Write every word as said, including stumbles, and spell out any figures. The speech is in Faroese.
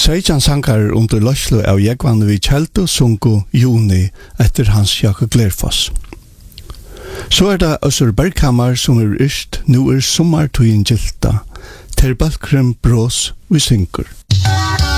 Seijan sankar under løslo av Jegvan vi Kjelto sunko juni etter Hans Jakob Glerfoss. Så er det Øssur Berghamar som er yst, nu er sommartøyen gilta, ter balkrum brås vi synkur.